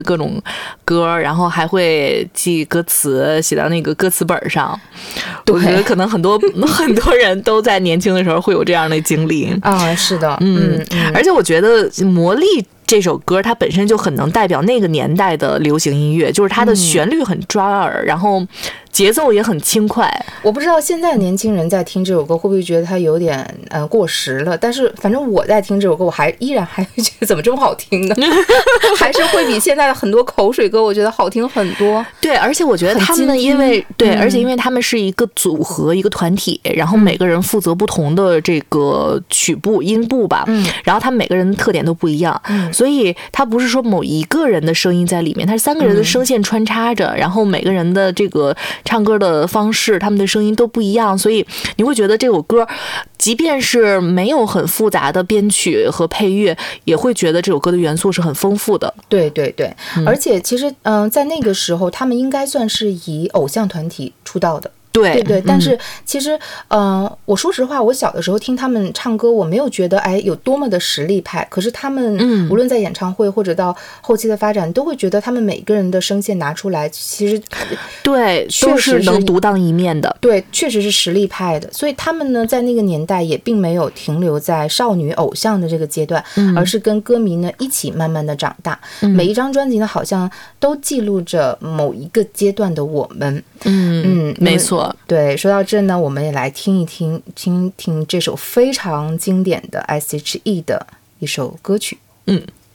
各种歌，然后还会记歌词，写到那个歌词本上。我觉得可能很多人都在年轻的时候会有这样的经历啊，是的， 而且我觉得《魔力》这首歌它本身就很能代表那个年代的流行音乐，就是它的旋律很抓耳，然后节奏也很轻快。 我不知道现在年轻人在听这首歌会不会觉得它有点过时了，但是反正我在听这首歌，我依然还觉得怎么这么好听呢？还是会比现在的很多口水歌我觉得好听很多。 对，而且我觉得他们因为而且因为他们是一个组合一个团体，然后每个人负责不同的这个曲部音部吧，然后他们每个人的特点都不一样，所以他不是说某一个人的声音在里面，他是3个人的声线穿插着，然后每个人的这个唱歌的方式，他们的声音都不一样，所以你会觉得这首歌即便是没有很复杂的编曲和配乐，也会觉得这首歌的元素是很丰富的。 对对对，而且其实在那个时候他们应该算是以偶像团体出道的。对对，但是其实我说实话，我小的时候听他们唱歌，我没有觉得有多么的实力派，可是他们无论在演唱会或者到后期的发展，都会觉得他们每个人的声线拿出来，其实对都是能独当一面的。 对，确实是实力派的。所以他们呢，在那个年代也并没有停留在少女偶像的这个阶段，而是跟歌迷呢一起慢慢的长大。每一张专辑呢，好像都记录着某一个阶段的我们。 没错。 对，说到这呢，我们也来听这首非常经典的 S.H.E 的一首歌曲。